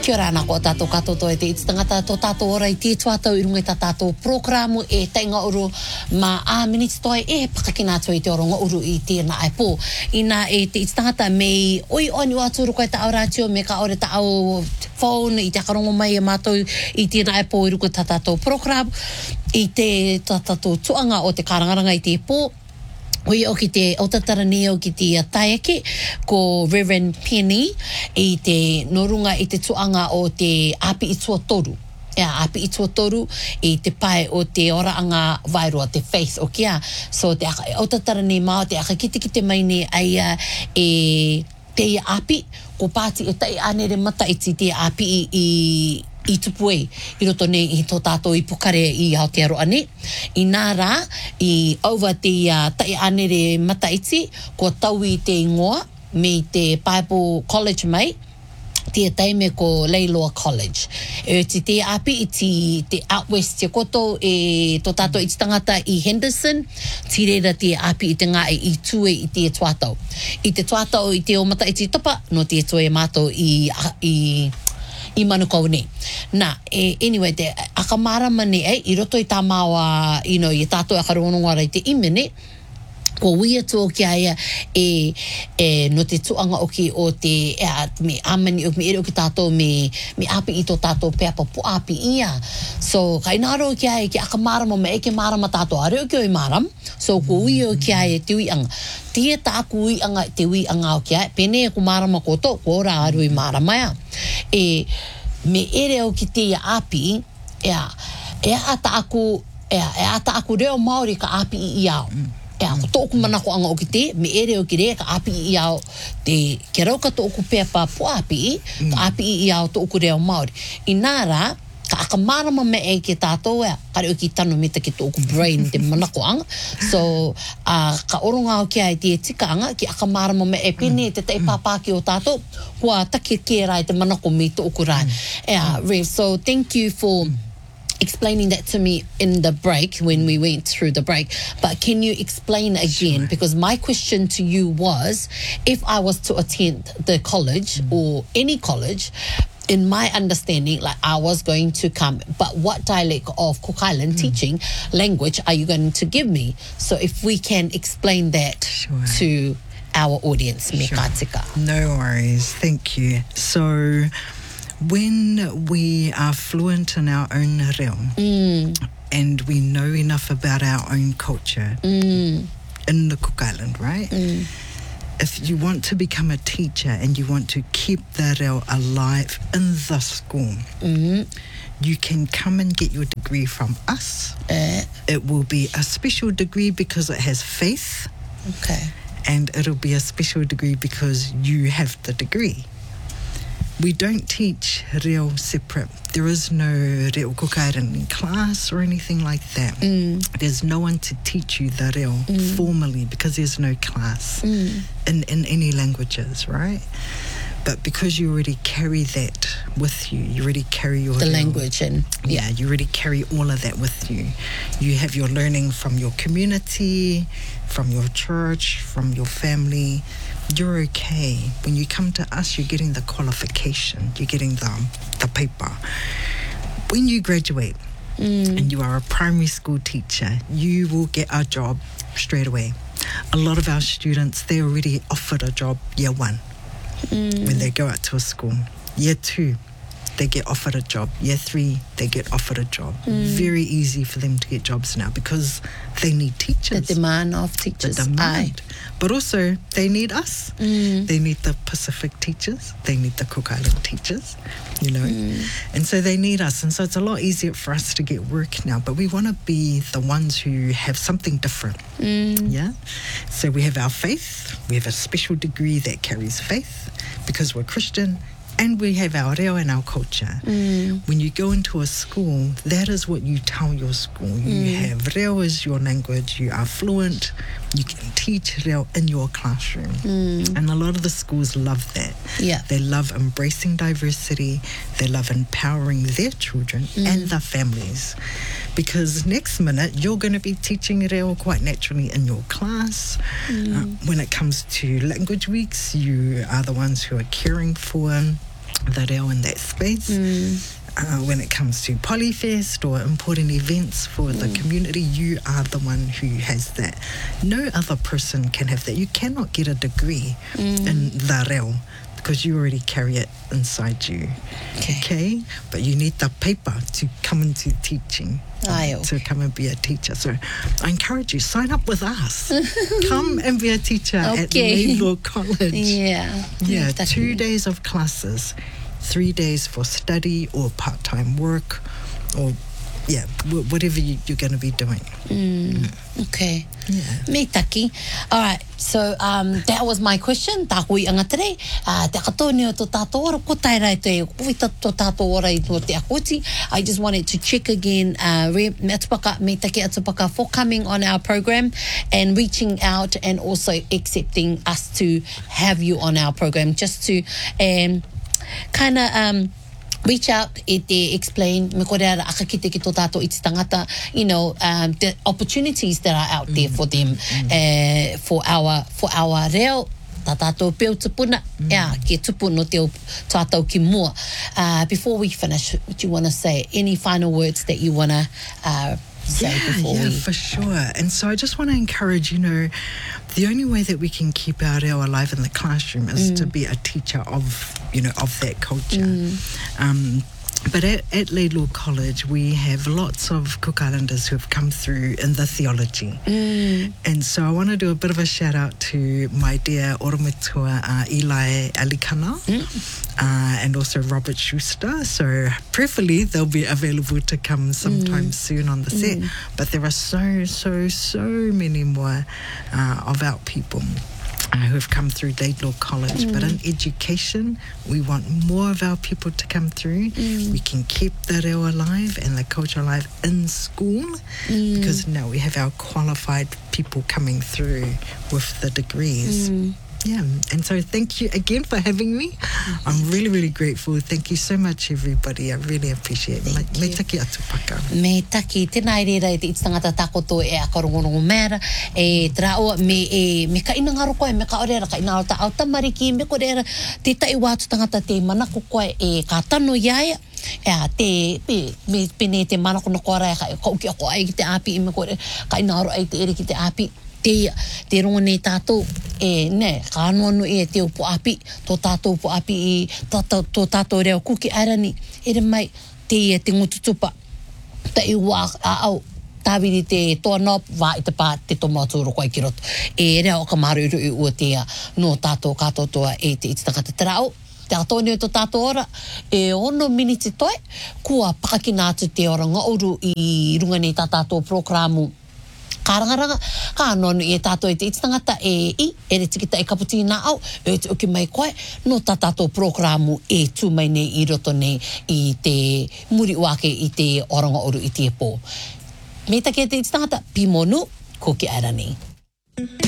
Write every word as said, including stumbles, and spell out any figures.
Kia ora ana ko tātou katoto e te iti tangata tō tātou ora I te tuatau I runga I tā tātou programu e tainga uru ma a minutes toi e pakakina atu I te oronga uru I tēnā ai pō. Ina e te iti tangata me oi oni o atu rukai ta au rātio me ka ore ta au phone I te akarongo mai e mātou I tēnā ai pō I ruka tā tātou programu I te tā tātou tuanga o te karangaranga I te pō. Oi o ki te autatara ni o ki te taiake ko Reverend Penny I te norunga I te tuanga o te api I tua toru. Ia, api I tua toru I te pai o te oraanga vairua, te faith o kia. So te aka, autatara ni mao te aka kite kite mai ni aia e te api ko pāti e tai anere mata iti te api I, I I tupu e, I roto nei I tō tātou I pokare I Aotearoa ne. I nā rā, I auwa te uh, tai anere mataiti, ko tau I te ingoa, me te Bible College mai, te taime ko Leiloa College. E te te api I te, te Out West te koto e tō tātou I te tangata I Henderson, ti reira te api I te ngā I tue I te tuatau. I te tuatau I te o mataiti tapa, no te tue mātou I... I I manukau ne. Nā, e, anyway, te akamarama ne, e, I roto I tā māua, you know, I tātou akaronongara I te ime ne, ko wia tō ki aia e, e no te tuanga o ki o te ea, me amani o me ere o ki tātou me, me api I tō tātou peapa pu api ia. So, kai nāro ki aia ki akamarama me eke marama tātou are o ki oi maram. So, ko wia o ki aia te uianga. Tia tāku uianga te uianga o ki aia. Pene e ko marama koto, ko ora aru I marama ia. E me ere o ki te api, ea, ea ata aku, ea, ea ata aku reo Māori ka api I iao. Mm. Ea, ko tōku manako anga o ki te, me ere o ki rea ka api I iao, te ke rauka tōku pepa pu api, mm. ka api I iao tōku reo Māori. I nā rā, ka akamarama me e ke tātou ea, kare o ki tanu me te ki tōku brain te manako anga. So, uh, ka oronga o ki ai te tika anga, ki akamarama me e pene te te pāpāki o tātou, kua take ke rai te manako me tōku rai. Ea, Rev, so thank you for explaining that to me in the break when we went through the break, but can you explain again? Sure. Because my question to you was, if I was to attend the college mm. or any college, in my understanding, like I was going to come, but what dialect of Cook Island mm. teaching language are you going to give me? So if we can explain that sure. to our audience, me sure. katika. No worries, thank you. So when we are fluent in our own reo mm. and we know enough about our own culture mm. in the Cook Island, right? Mm. If you want to become a teacher and you want to keep the reo alive in the school, mm-hmm. you can come and get your degree from us. Uh, it will be a special degree because it has faith. Okay. And it'll be a special degree because you have the degree. We don't teach reo separate. There is no reo Cook Island in class or anything like that. Mm. There's no one to teach you the reo mm. formally because there's no class mm. in, in any languages, right? But because you already carry that with you, you already carry your... The reo, language and... Yeah, you already carry all of that with you. You have your learning from your community, from your church, from your family. You're okay. When you come to us, you're getting the qualification. You're getting the, the paper. When you graduate mm. and you are a primary school teacher, you will get a job straight away. A lot of our students, they're already offered a job year one mm. when they go out to a school. Year two, they get offered a job. Year three, they get offered a job. Mm. Very easy for them to get jobs now because they need teachers. The demand of teachers. The demand. Aye. But also, they need us. Mm. They need the Pacific teachers. They need the Cook Island teachers, you know. Mm. And so they need us. And so it's a lot easier for us to get work now. But we want to be the ones who have something different. Mm. Yeah? So we have our faith. We have a special degree that carries faith because we're Christian. And we have our reo and our culture. Mm. When you go into a school, that is what you tell your school. You mm. have reo as your language. You are fluent. You can teach reo in your classroom. Mm. And a lot of the schools love that. Yeah. They love embracing diversity. They love empowering their children mm. and their families. Because next minute, you're going to be teaching reo quite naturally in your class. Mm. Uh, when it comes to language weeks, you are the ones who are caring for the reo in that space. Mm. Uh, when it comes to Polyfest or important events for the Mm. community, you are the one who has that. No other person can have that. You cannot get a degree Mm. in the reo because you already carry it inside you. Okay. Okay? But you need the paper to come into teaching. Ai, To okay. come and be a teacher. So I encourage you, sign up with us. Come and be a teacher at Okay. Laidlaw College. Yeah. Yeah, Taki. two days of classes, three days for study or part-time work, or yeah, w- whatever you, you're going to be doing. Mm. Okay. Yeah. Me taki. All right. So um, that was my question. Tā hui anga tere. Uh, te katone o tō tātou ora. Ko tai rai te kuita tō tātou ora i tō te akoti. I just wanted to check again uh, re, me atupaka, me take atupaka for coming on our program and reaching out and also accepting us to have you on our program just to um, kind of um, reach out e te explain me kore ara aka kite ki tō tātou i te tangata, you know, um, the opportunities that are out mm. there for them, mm. uh, for our for our reo tā tātou peo tupuna, mm. yeah, ke tupu no te tātou ki mua. Uh, before we finish, would you want to say any final words that you want to uh, say Yeah, before yeah, we... for sure. And so I just want to encourage, you know, the only way that we can keep our reo alive in the classroom is mm. to be a teacher of, you know, of that culture. Mm. Um, but at, at Laidlaw College, we have lots of Cook Islanders who have come through in the theology. Mm. And so I want to do a bit of a shout out to my dear Oromatua uh, Eli Alikana mm. uh, and also Robert Schuster. So preferably they'll be available to come sometime mm. soon on the set. Mm. But there are so, so, so many more uh, of our people Uh, who have come through Laidlaw College. Mm. But in education, we want more of our people to come through. Mm. We can keep the reo alive and the culture alive in school mm. because now we have our qualified people coming through with the degrees. Mm. Yeah, and so thank you again for having me. Mm-hmm. I'm really, really grateful. Thank you so much, everybody. I really appreciate it. Me, me taki atu paka. Me taki, tēnā reira e te itangata takoto e akarongorongo mera, e trao me e me ka ina ngaro koe, me ka orera ka ina ota au tamariki, me ko reira te tai wātu tangata te manako koe e ka tano iaia, e a te, pe, me pene te manako no koara e ka e kauki ako ai ki te api, e me ko reira ka ina aro ai te ere ki te api, te te rongo nei tātou e ne ka anu e te upo api tō tātou upo api i tō tātou reo kuki arani ere mai te e te ngututupa ta i wā a au tāwiri te toa nop wā i te pā te tomatūro koe ki roto e reo ka maruru i ua te no tātou katotoa e te iti tangata tarao te atone o tō tātou ora e ono miniti toi kua pakakina atu te ora ngauru i runga nei tā tātou programu Karangaranga, ka anonu e tātou e te itangata e i, e re tikita e kaputina au, e te uki mai koe, no tā tātou programu e tū mai nei i roto nei i te muri wake i te oranga oru i te pō. Me take e te itangata, pimonu, ko ki arani.